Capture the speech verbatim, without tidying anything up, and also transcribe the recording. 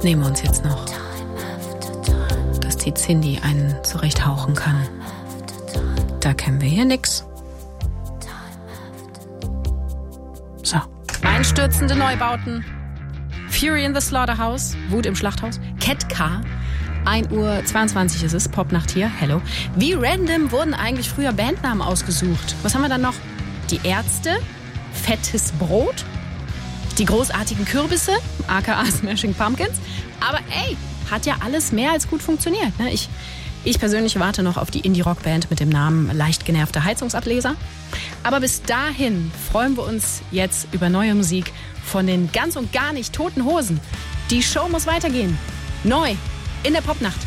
nehmen wir uns jetzt noch, dass die Cindy einen zurechthauchen kann. Da kennen wir hier nix. So. Einstürzende Neubauten. Fury in the Slaughterhouse. Wut im Schlachthaus. Cat Car. ein Uhr zweiundzwanzig ist es. Popnacht hier. Hello. Wie random wurden eigentlich früher Bandnamen ausgesucht? Was haben wir dann noch? Die Ärzte. Fettes Brot. Die großartigen Kürbisse. aka Smashing Pumpkins. Aber ey, hat ja alles mehr als gut funktioniert. Ne? Ich, ich persönlich warte noch auf die Indie-Rock-Band mit dem Namen Leicht genervter Heizungsableser. Aber bis dahin freuen wir uns jetzt über neue Musik von den ganz und gar nicht Toten Hosen. Die Show muss weitergehen. Neu in der Popnacht.